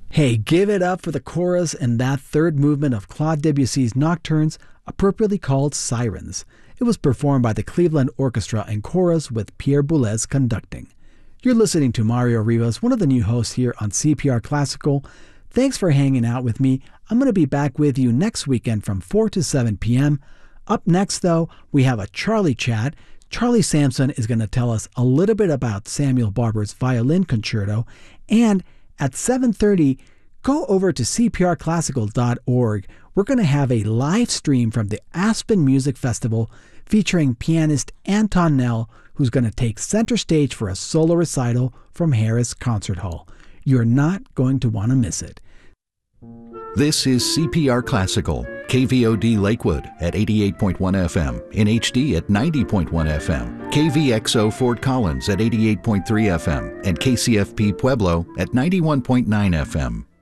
Hey, give it up for the chorus in that third movement of Claude Debussy's Nocturnes, appropriately called Sirens. It was performed by the Cleveland Orchestra and Chorus with Pierre Boulez conducting. You're listening to Mario Rivas, one of the new hosts here on CPR Classical. Thanks for hanging out with me. I'm going to be back with you next weekend from 4 to 7 p.m. Up next, though, we have a Charlie Chat. Charlie Sampson is going to tell us a little bit about Samuel Barber's Violin Concerto, and at 7:30, go over to cprclassical.org. We're going to have a live stream from the Aspen Music Festival featuring pianist Anton Nell, who's going to take center stage for a solo recital from Harris Concert Hall. You're not going to want to miss it. This is CPR Classical, KVOD Lakewood at 88.1 FM, in HD at 90.1 FM, KVXO Fort Collins at 88.3 FM, and KCFP Pueblo at 91.9 FM.